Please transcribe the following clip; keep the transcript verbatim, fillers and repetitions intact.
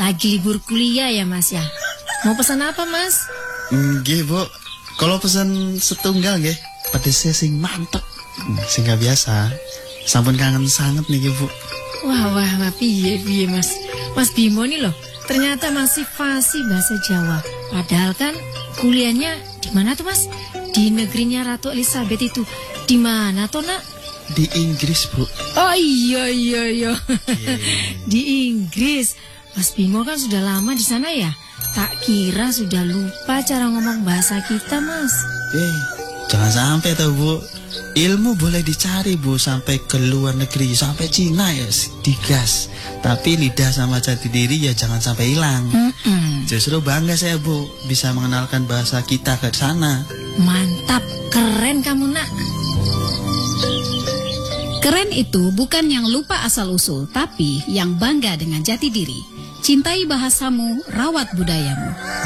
lagi libur kuliah ya Mas ya. Mau pesan apa Mas? Nggih, Bu. Kalau pesan setunggal nggih, pedesnya sing mantep. Sing gak biasa. Sampun kangen sangat nih, Bu. Wah, wah, wah, piye, piye Mas. Mas Bimo nih loh, ternyata masih fasih bahasa Jawa. Padahal kan kuliahnya di mana tuh Mas? Di negerinya Ratu Elizabeth itu. Di mana tuh nak? Di Inggris, Bu. Oh iya, iya, iya. Di Inggris. Mas Bimo kan sudah lama di sana ya? Tak kira sudah lupa cara ngomong bahasa kita, Mas. Eh, jangan sampai tahu, Bu. Ilmu boleh dicari, Bu, sampai ke luar negeri, sampai Cina ya, digas. Tapi lidah sama jati diri ya jangan sampai hilang. Mm-mm. Justru bangga saya, Bu, bisa mengenalkan bahasa kita ke sana. Mantap, keren kamu nak. Keren itu bukan yang lupa asal-usul, tapi yang bangga dengan jati diri. Cintai bahasamu, rawat budayamu.